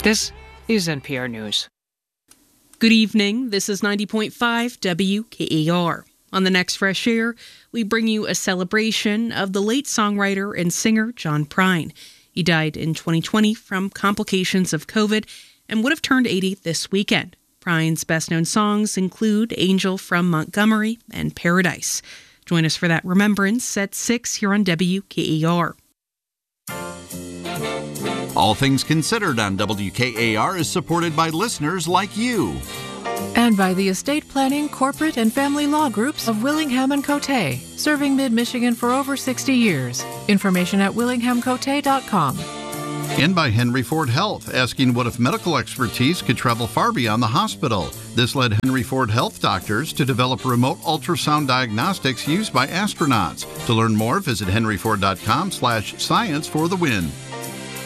This is NPR News. Good evening. This is 90.5 WKAR. On the next Fresh Air, we bring you a celebration of the late songwriter and singer John Prine. He died in 2020 from complications of COVID and would have turned 80 this weekend. Prine's best-known songs include Angel from Montgomery and Paradise. Join us for that remembrance at 6 here on WKAR. All Things Considered on WKAR is supported by listeners like you. And by the estate planning, corporate, and family law groups of Willingham & Cote, serving Mid-Michigan for over 60 years. Information at willinghamcote.com. And by Henry Ford Health, asking what if medical expertise could travel far beyond the hospital. This led Henry Ford Health doctors to develop remote ultrasound diagnostics used by astronauts. To learn more, visit henryford.com/science for the win.